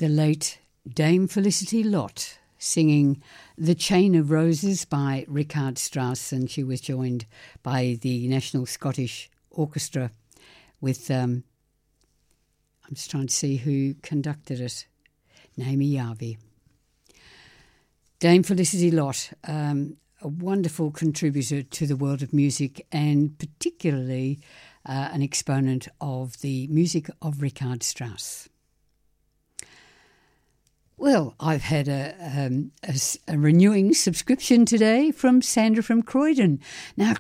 the late Dame Felicity Lott singing The Chain of Roses by Richard Strauss, and she was joined by the National Scottish Orchestra with, I'm just trying to see who conducted it, Naomi Yarvi. Dame Felicity Lott, a wonderful contributor to the world of music, and particularly an exponent of the music of Richard Strauss. Well, I've had a renewing subscription today from Sandra from Croydon. Now,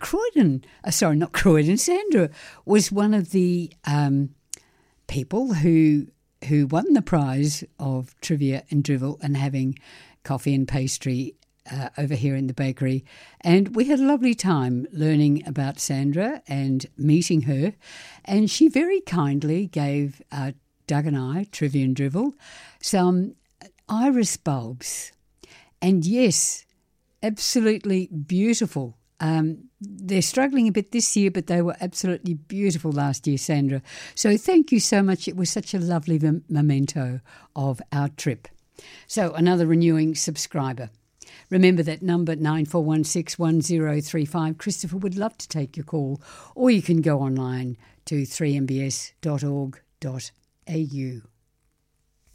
Sandra was one of the people who won the prize of Trivia and Drivel and having coffee and pastry over here in the bakery. And we had a lovely time learning about Sandra and meeting her. And she very kindly gave Doug and I, Trivia and Drivel, some iris bulbs, and yes, absolutely beautiful. They're struggling a bit this year, but they were absolutely beautiful last year, Sandra. So thank you so much. It was such a lovely memento of our trip. So another renewing subscriber. Remember that number 94161035. Christopher would love to take your call, or you can go online to 3mbs.org.au.